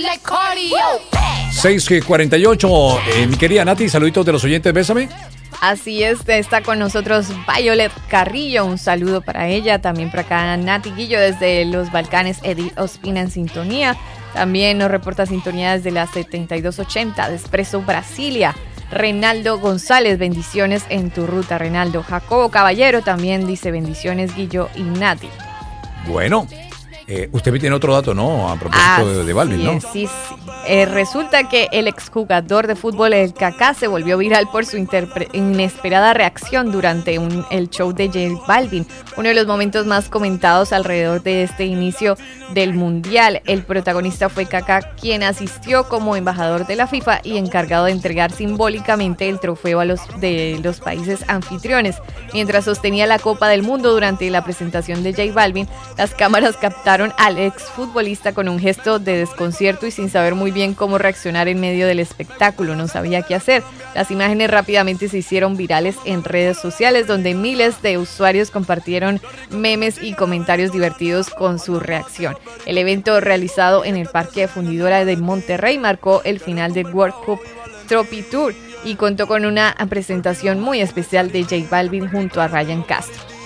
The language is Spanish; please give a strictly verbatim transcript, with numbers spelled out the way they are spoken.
seis cuarenta y ocho. Eh, mi querida Nati, saluditos de los oyentes, bésame. Así es, está con nosotros Violet Carrillo, un saludo para ella. También por acá Nati Guillo desde los Balcanes, Edith Ospina en sintonía. También nos reporta sintonía desde la setenta y dos ochenta de Expreso Brasilia. Reinaldo González, bendiciones en tu ruta, Reinaldo. Jacobo Caballero también dice bendiciones, Guillo y Nati. Bueno, eh, usted tiene otro dato, ¿no? A propósito ah, de, de Balvin, ¿no? Sí, sí. Eh, resulta que el exjugador de fútbol, el Kaká, se volvió viral por su interpre- inesperada reacción durante un, el show de J Balvin, uno de los momentos más comentados alrededor de este inicio del Mundial. El protagonista fue Kaká, quien asistió como embajador de la FIFA y encargado de entregar simbólicamente el trofeo a los de los países anfitriones. Mientras sostenía la Copa del Mundo durante la presentación de J Balvin, las cámaras captaron al exfutbolista con un gesto de desconcierto y sin saber muy bien cómo reaccionar en medio del espectáculo. No sabía qué hacer. Las imágenes rápidamente se hicieron virales en redes sociales, donde miles de usuarios compartieron memes y comentarios divertidos con su reacción. El evento, realizado en el Parque Fundidora de Monterrey, marcó el final del World Cup Trophy Tour y contó con una presentación muy especial de J Balvin junto a Ryan Castro.